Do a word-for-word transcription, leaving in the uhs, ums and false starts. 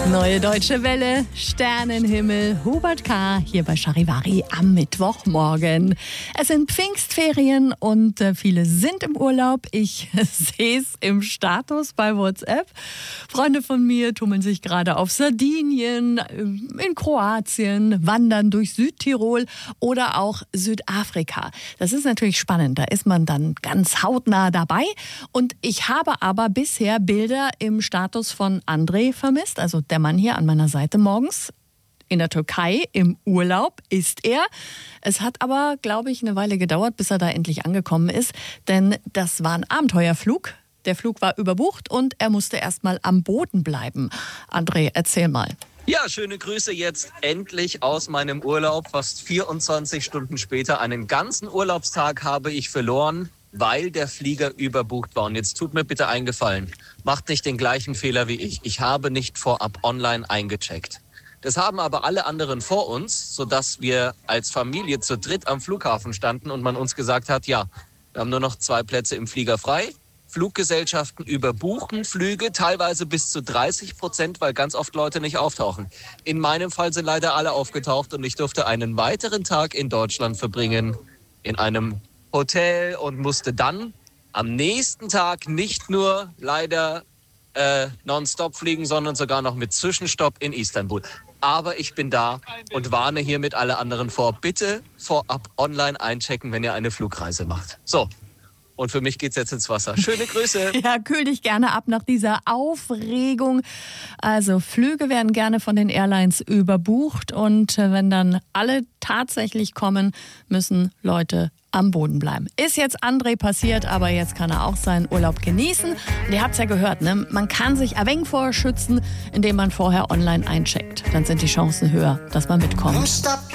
Neue Deutsche Welle, Sternenhimmel, Hubert K. hier bei Charivari am Mittwochmorgen. Es sind Pfingstferien und äh, viele sind im Urlaub. Ich sehe es im Status bei WhatsApp. Freunde von mir tummeln sich gerade auf Sardinien, in Kroatien, wandern durch Südtirol oder auch Südafrika. Das ist natürlich spannend. Da ist man dann ganz hautnah dabei. Und ich habe aber bisher Bilder im Status von André vermisst, also der Mann hier an meiner Seite morgens. In der Türkei im Urlaub ist er. Es hat aber, glaube ich, eine Weile gedauert, bis er da endlich angekommen ist. Denn das war ein Abenteuerflug. Der Flug war überbucht und er musste erst mal am Boden bleiben. André, erzähl mal. Ja, schöne Grüße jetzt endlich aus meinem Urlaub. Fast vierundzwanzig Stunden später, einen ganzen Urlaubstag habe ich verloren, weil der Flieger überbucht war. Und jetzt tut mir bitte einen Gefallen. Macht nicht den gleichen Fehler wie ich. Ich habe nicht vorab online eingecheckt. Das haben aber alle anderen vor uns, sodass wir als Familie zu dritt am Flughafen standen und man uns gesagt hat, ja, wir haben nur noch zwei Plätze im Flieger frei. Fluggesellschaften überbuchen Flüge, teilweise bis zu dreißig Prozent, weil ganz oft Leute nicht auftauchen. In meinem Fall sind leider alle aufgetaucht und ich durfte einen weiteren Tag in Deutschland verbringen, in einem Hotel, und musste dann am nächsten Tag nicht nur leider äh, nonstop fliegen, sondern sogar noch mit Zwischenstopp in Istanbul. Aber ich bin da und warne hiermit alle anderen vor. Bitte vorab online einchecken, wenn ihr eine Flugreise macht. So. Und für mich geht's jetzt ins Wasser. Schöne Grüße. Ja, kühl dich gerne ab nach dieser Aufregung. Also Flüge werden gerne von den Airlines überbucht. Und wenn dann alle tatsächlich kommen, müssen Leute am Boden bleiben. Ist jetzt André passiert, aber jetzt kann er auch seinen Urlaub genießen. Und ihr habt's ja gehört, ne? Man kann sich ein wenig vorschützen, indem man vorher online eincheckt. Dann sind die Chancen höher, dass man mitkommt.